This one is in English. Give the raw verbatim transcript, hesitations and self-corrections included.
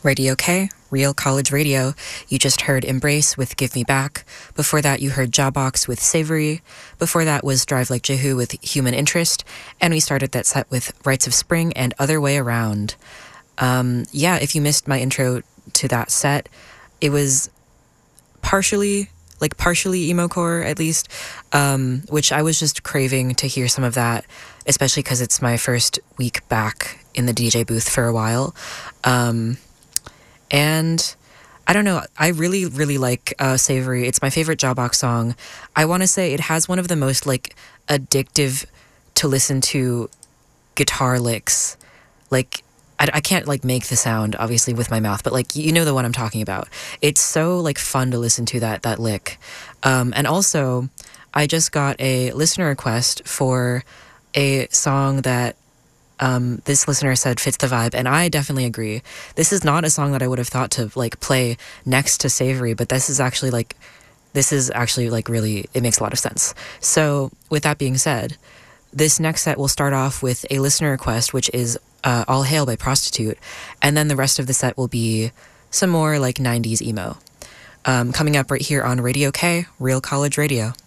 Radio K, Real College Radio. You just heard Embrace with Give Me Back. Before that, you heard Jawbox with Savory. Before that was Drive Like Jehu with Human Interest. And we started that set with Rites of Spring and Other Way Around. Um, yeah, if you missed my intro to that set, it was partially, like partially emo-core at least, um, which I was just craving to hear some of that, especially because it's my first week back in the D J booth for a while. Um... And I don't know, I really, really like uh, Savory. It's my favorite Jawbox song. I want to say it has one of the most, like, addictive to listen to guitar licks. Like, I, I can't, like, make the sound, obviously, with my mouth, but, like, you know the one I'm talking about. It's so, like, fun to listen to that, that lick. Um, and also, I just got a listener request for a song that Um, this listener said fits the vibe, and I definitely agree. This is not a song that I would have thought to like play next to Savory, but this is actually like, this is actually like really, it makes a lot of sense. So with that being said, this next set will start off with a listener request, which is uh, All Hail by Prostitute, and then the rest of the set will be some more like nineties emo. Um, coming up right here on Radio K, Real College Radio.